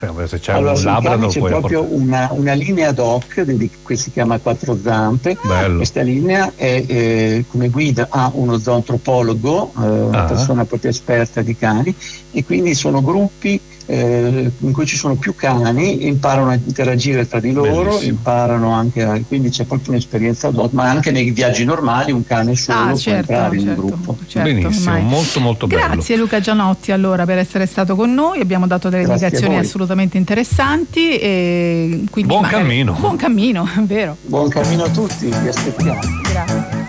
Se c'è allora, un Labrador c'è puoi proprio una linea ad hoc che si chiama Quattro Zampe. Bello. Questa linea è come guida a uno zoantropologo, una persona proprio esperta di cani, e quindi sono gruppi in cui ci sono più cani, imparano a interagire tra di loro. Bellissimo. Imparano anche quindi c'è proprio un'esperienza ad hoc, ma anche nei viaggi normali un cane solo può entrare in un gruppo. Benissimo, molto molto bello. Grazie Luca Gianotti allora per essere stato con noi, abbiamo dato delle indicazioni assolutamente interessanti e quindi buon cammino, vero? Buon cammino a tutti, vi aspettiamo. Grazie.